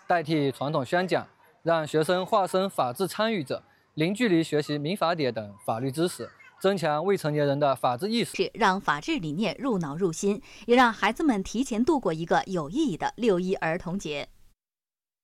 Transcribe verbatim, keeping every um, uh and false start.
代替传统宣讲，让学生化身法治参与者，零距离学习民法典等法律知识，增强未成年人的法治意识， 是让法治理念入脑入心，也让孩子们提前度过一个有意义的六一儿童节。